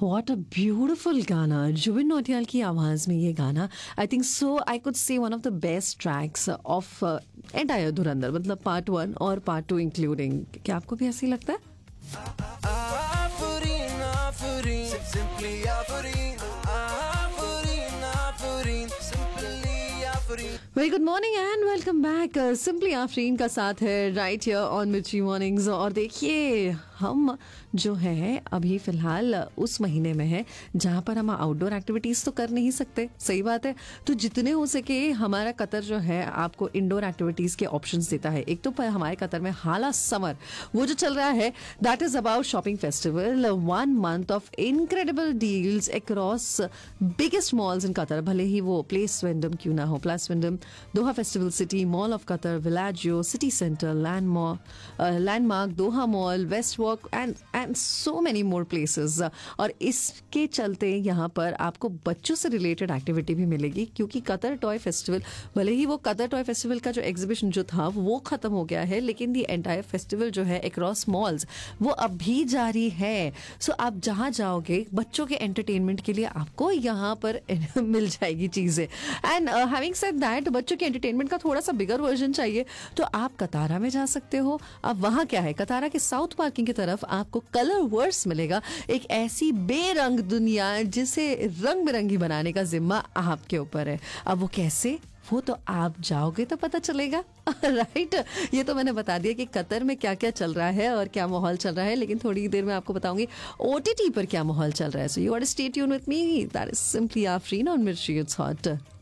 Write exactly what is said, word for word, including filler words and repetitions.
What a beautiful गाना, जुबिन नौटियाल की आवाज में ये गाना. I think so I could say one of the best tracks of entire धुरंधर, मतलब पार्ट वन और पार्ट टू इंक्लूडिंग. क्या आपको भी ऐसे ही लगता है? Afurin, Afurin, simply Afurin, Afurin, Afurin, simply Afurin. Very good morning and welcome back. Simply Afreen का साथ है राइट हियर ऑन मिर्ची मॉर्निंग्स. और देखिए हम जो है अभी फिलहाल उस महीने में है जहाँ पर हम आउटडोर एक्टिविटीज़ तो कर नहीं सकते, सही बात है. तो जितने हो सके हमारा कतर जो है आपको इंडोर एक्टिविटीज़ के ऑप्शंस देता है. एक तो हमारे कतर में हाला समर वो जो चल रहा है that is about shopping festival. One month of incredible deals across biggest malls in Qatar, भले ही वो प्लेस वेंडम क्यों ना हो. Place वेंडम, Doha festival city, mall of Qatar, विलाजियो, city centre, landmark, Doha mall, waste walk and and so many more places. और इसके चलते यहाँ पर आपको बच्चों से रिलेटेड एक्टिविटी भी मिलेगी, क्योंकि कतर टॉय फेस्टिवल, भले ही वो कतर टॉय फेस्टिवल का जो एग्जीबिशन जो था वो खत्म हो गया है, लेकिन दी एंटायर फेस्टिवल जो है अक्रॉस मॉल्स वो अब भी जारी है. सो so, आप जहाँ जाओगे बच्चों के एंटरटेनमेंट के लिए आपको यहाँ पर मिल जाएगी चीजें. एंड हैविंग सेड दैट, बच्चों के एंटरटेनमेंट का थोड़ा सा बिगर वर्जन चाहिए तो आप कतारा में जा सकते हो. अब वहाँ क्या है, कतारा के साउथ पार्किंग की तरफ आपको कलर वर्स मिलेगा, एक ऐसी बेरंग दुनिया जिसे रंग बिरंगी बनाने का जिम्मा आपके ऊपर है. अब वो कैसे, वो तो आप जाओगे तो पता चलेगा. Right right? ये तो मैंने बता दिया कि कतर में क्या क्या चल रहा है और क्या माहौल चल रहा है, लेकिन थोड़ी देर में आपको बताऊंगी ओटीटी पर क्या माहौल चल रहा है. So you are stay tune with me, that is simply Afreen on मिर्ची इट्स हॉट.